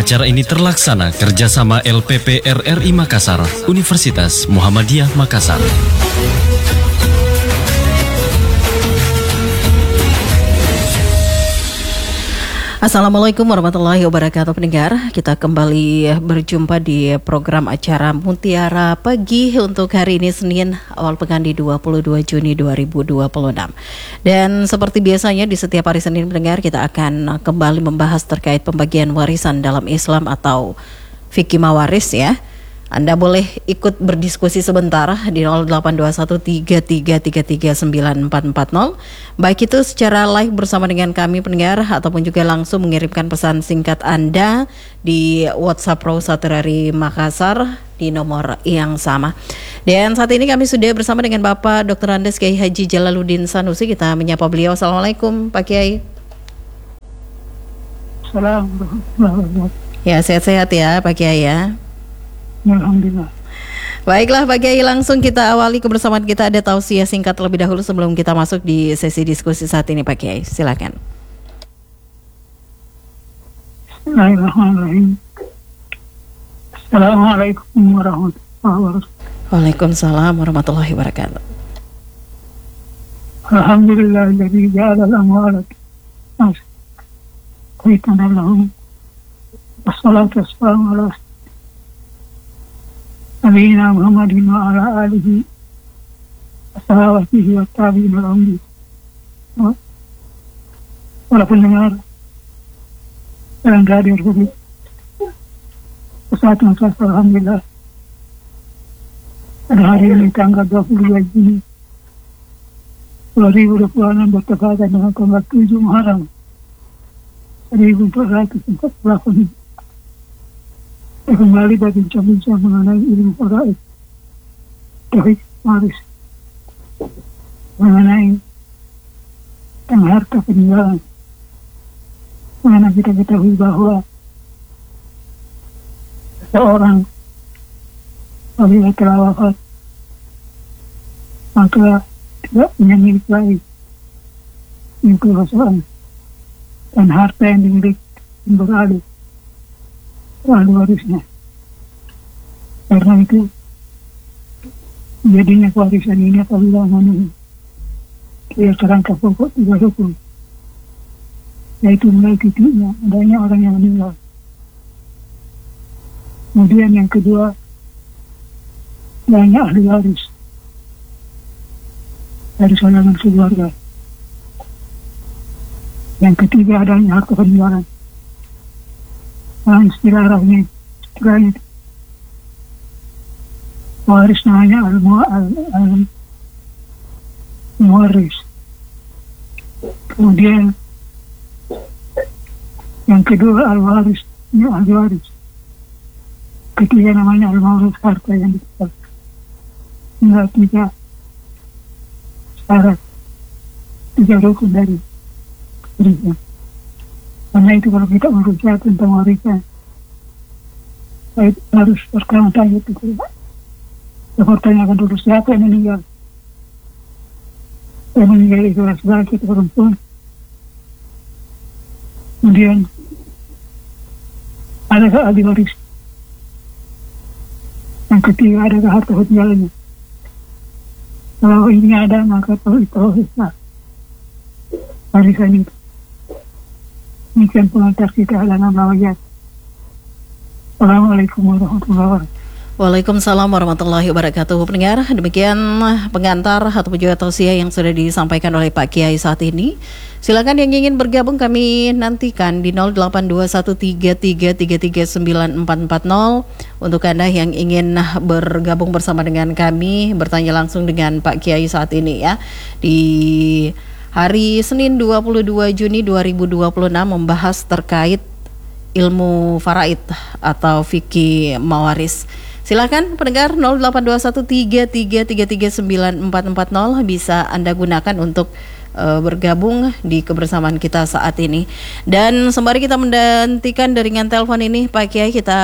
Acara ini terlaksana kerjasama LPP RRI Makassar, Universitas Muhammadiyah Makassar. Assalamualaikum warahmatullahi wabarakatuh pendengar. Kita kembali berjumpa di program acara Mutiara Pagi untuk hari ini Senin awal pekan di 22 Juni 2026. Dan seperti biasanya di setiap hari Senin pendengar kita akan kembali membahas terkait pembagian warisan dalam Islam atau fikih mawaris ya. Anda boleh ikut berdiskusi sebentar di 082133339440. Baik itu secara live bersama dengan kami pendengar ataupun juga langsung mengirimkan pesan singkat Anda di WhatsApp Pro Saturari Makassar di nomor yang sama. Dan saat ini kami sudah bersama dengan Bapak Dr. Andes Kiai Haji Jalaluddin Sanusi. Kita menyapa beliau. Assalamualaikum Pak Kiai. Assalamualaikum. Ya, sehat-sehat ya Pak Kiai ya. Alhamdulillah. Baiklah Pak Kiai, langsung kita awali kebersamaan kita. Ada tausiah singkat terlebih dahulu sebelum kita masuk di sesi diskusi saat ini Pak Kiai. Silakan. Bismillahirrahmanirrahim. Assalamualaikum warahmatullahi wabarakatuh. Waalaikumsalam warahmatullahi wabarakatuh. Alhamdulillahilladzi ja'ala al-amwala qaitan lahum. Wassalatu wassalamu ala Nabiina Muhammadin wa ala alihi wa sahabatihi wa tabi'in wa umri. Para pendengar dan radio Republik Kesatuan Makassar, alhamdulillah pada hari ini tanggal 22 Juni 2026 bertepatan dengan tanggal 7 Muharram 1448. Kembali berbincang-bincang mengenai ilmu faraid, tauhid waris, mengenai harta peninggalan. Mana kita ketahui bahwa seorang apabila telah wafat maka tidak punya milik lain yang kekuasaan dan harta yang dimiliki beralih ahli warisnya. Karena itu jadinya warisan ini apabila memenuhi kerangka pokok 3 hukum, yaitu mulai titiknya adanya orang yang meninggal, kemudian yang kedua adanya ahli waris dari kalangan keluarga, yang ketiga adanya harta peninggalan. Istilah Arabnya waris namanya al-muwaris. Kemudian yang kedua al-waris, ini al-waris. Ketiga namanya al-mawrus, harta yang didapat. Tinggal 3 syarat, 3 rukun dari warisan. Karena itu kalau kita berusaha tentang warisan, harus pertama tanya itu. Kita pertanyakan dulu siapa yang meninggal. Yang meninggal itu laki-laki atau perempuan. Kemudian adakah ahli waris? Yang ketiga adakah harta peninggalannya? Kalau ini ada maka tauhid warisan itu. Demikian pengantar kita dalam rawayat. Assalamualaikum warahmatullahi wabarakatuh. Waalaikumsalam warahmatullahi wabarakatuh. Pendengar, demikian pengantar atau juga tausiah yang sudah disampaikan oleh Pak Kiai saat ini. Silakan yang ingin bergabung kami nantikan di 082133339440. Untuk Anda yang ingin bergabung bersama dengan kami, bertanya langsung dengan Pak Kiai saat ini ya. Di hari Senin 22 Juni 2026 membahas terkait ilmu faraid atau fikih mawaris. Silakan pendengar 082133339440 bisa Anda gunakan untuk bergabung di kebersamaan kita saat ini. Dan sembari kita menantikan jaringan telepon ini Pak Kiai, kita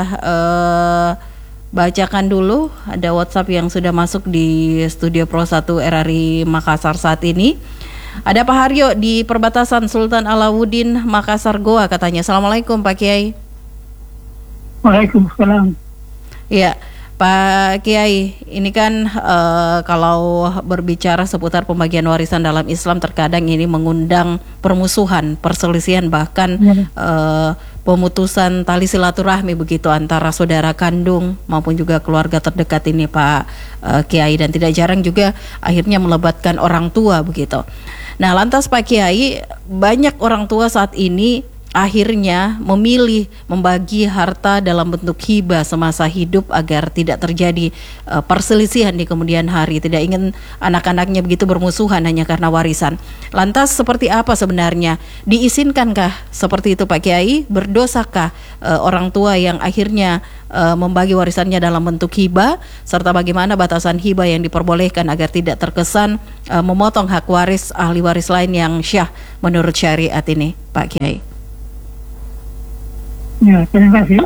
bacakan dulu ada WhatsApp yang sudah masuk di Studio Pro 1 RRI Makassar saat ini. Ada Pak Haryo di perbatasan Sultan Alauddin Makassar Goa katanya. Assalamualaikum Pak Kiai. Waalaikumsalam. Ya, Pak Kiai, ini kan kalau berbicara seputar pembagian warisan dalam Islam terkadang ini mengundang permusuhan, perselisihan, bahkan pemutusan tali silaturahmi begitu antara saudara kandung maupun juga keluarga terdekat ini Pak Kiai, dan tidak jarang juga akhirnya melibatkan orang tua begitu. Nah, lantas Pak Kiai, banyak orang tua saat ini akhirnya memilih membagi harta dalam bentuk hibah semasa hidup agar tidak terjadi perselisihan di kemudian hari. Tidak ingin anak-anaknya begitu bermusuhan hanya karena warisan. Lantas seperti apa sebenarnya? Diizinkankah seperti itu Pak Kiai? Berdosakah orang tua yang akhirnya membagi warisannya dalam bentuk hibah? Serta bagaimana batasan hibah yang diperbolehkan agar tidak terkesan memotong hak waris ahli waris lain yang syah menurut syariat ini Pak Kiai? Ya, terima kasih.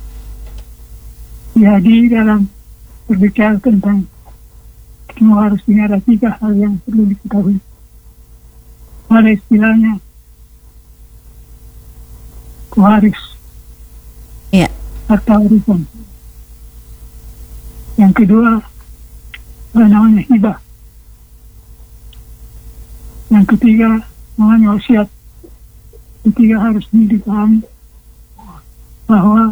Jadi dalam berbicara tentang semua harus ada 3 hal yang perlu diketahui. Ada istilahnya waris, harta warisan. Yang kedua ada namanya hibah. Yang ketiga namanya wasiat. Ketiga harus dipahami bahwa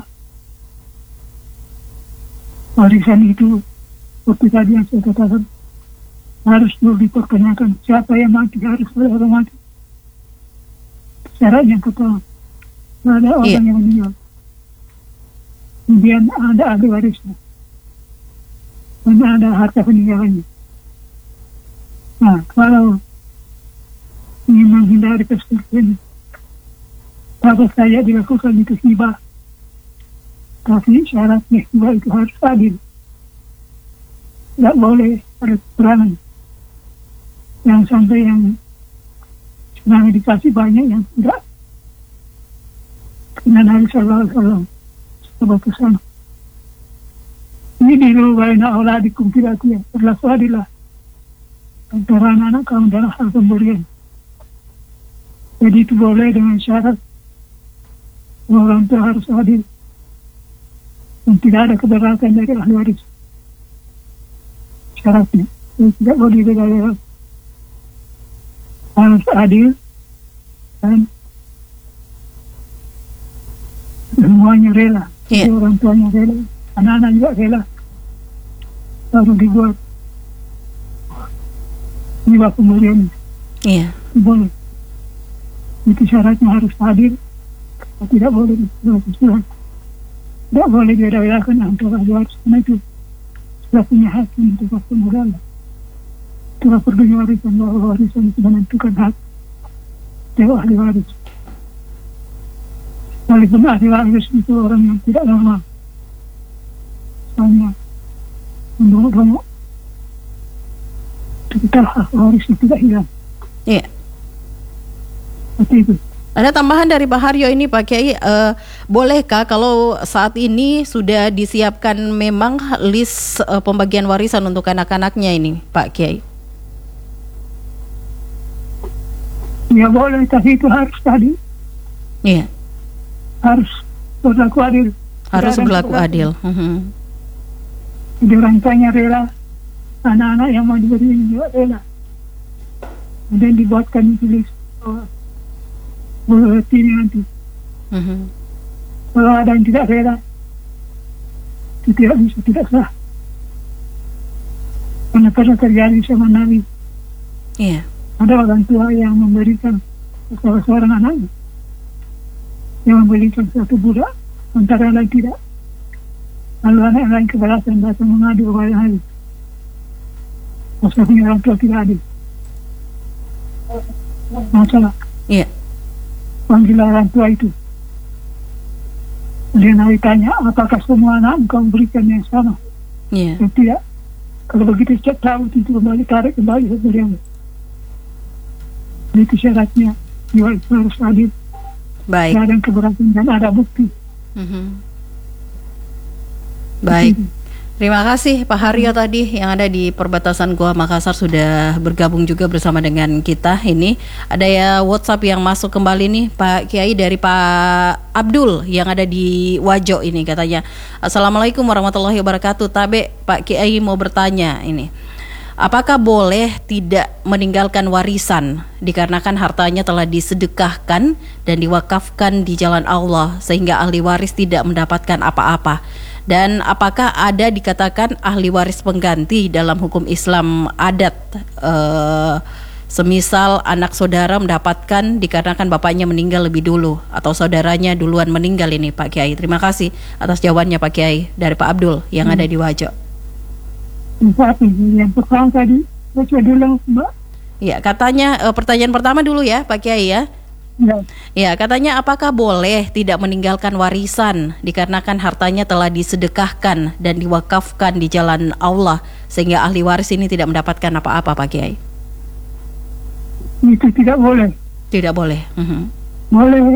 warisan itu seperti tadi yang saya katakan harus dulu dipertanyakan siapa yang mati, harus ada orang mati. Syarat yang pertama ada orang yang meninggal, kemudian ada ahli warisnya, dan ada harta peninggalannya. Nah, kalau ingin menghindari perselisihan, apa saja dilakukan itu hibah. Tapi syaratnya juga itu harus adil. Tidak boleh ada kekurangan. Yang sampai yang sedang dikasih banyak yang tidak. Karena Nabi Sallallahu Alaihi Wasallam sebab pesan. Ini diru baina auladikum fil atiyah. Berlaku adillah antara anak-anak kaum dalam hal pemberian. Jadi itu boleh dengan syarat orang tua harus adil. Dan tidak ada keberatan dari ahli waris. Syaratnya tidak boleh dibeda-beda. Harus adil dan semuanya rela. Orang tuanya rela, anak-anak juga rela. Baru dibuat hibah pemberian. Boleh. Itu syaratnya harus adil. Tidak boleh berkesudahan. Tidak boleh beda-bedakan antara ahli waris, karena itu sudah punya hak untuk waktu modal. Itulah perlunya warisan, bahwa warisan itu menentukan hak dari ahli waris. Walaupun ahli waris itu orang yang tidak normal, misalnya mendongok-dongok, kita hak waris itu tidak hilang. Seperti itu. Ada tambahan dari Pak Haryo ini Pak Kiai, bolehkah kalau saat ini sudah disiapkan memang list pembagian warisan untuk anak-anaknya ini Pak Kiai? Ya boleh, tapi itu harus tadi. Harus berlaku adil. Harus berlaku adil. Jadi orang tuanya rela, anak-anak yang mau diberi juga rela. Kemudian dibuatkan itu list. Ini nanti. Kalau ada yang tidak rela, itu tidak bisa, tidak sah. Karena pernah terjadi sama Nabi. Ada orang tua yang memberikan salah seorang anaknya, yang memberikan satu budak, sementara lain tidak. Lalu anak lain kebalasan datang mengadu kepada Nabi. Maksudnya orang tua tidak adil. Masalah. Panggil orang tua itu. Dia Nabi tanya, apakah semua anak engkau berikan yang sama? Tidak. Kalau begitu setiap tahun itu kembali tarik kembali sebelum. Itu syaratnya. Dia harus adil. Baik. Tidak ada keberatan dan ada bukti. Baik. Terima kasih Pak Haryo tadi yang ada di perbatasan Goa Makassar sudah bergabung juga bersama dengan kita. Ini ada ya WhatsApp yang masuk kembali nih Pak Kiai dari Pak Abdul yang ada di Wajo ini katanya. Assalamualaikum warahmatullahi wabarakatuh. Tabe Pak Kiai mau bertanya ini. Apakah boleh tidak meninggalkan warisan dikarenakan hartanya telah disedekahkan dan diwakafkan di jalan Allah sehingga ahli waris tidak mendapatkan apa-apa? Dan apakah ada dikatakan ahli waris pengganti dalam hukum Islam adat? Semisal anak saudara mendapatkan dikarenakan bapaknya meninggal lebih dulu atau saudaranya duluan meninggal ini Pak Kiai. Terima kasih atas jawabannya Pak Kiai dari Pak Abdul yang ada di Wajo. Yang pertama tadi baca dulu Mbak. Ya, katanya pertanyaan pertama dulu ya Pak Kiai ya. Ya, katanya apakah boleh tidak meninggalkan warisan dikarenakan hartanya telah disedekahkan dan diwakafkan di jalan Allah sehingga ahli waris ini tidak mendapatkan apa-apa Pak Kiai? Itu tidak boleh. Tidak boleh. Boleh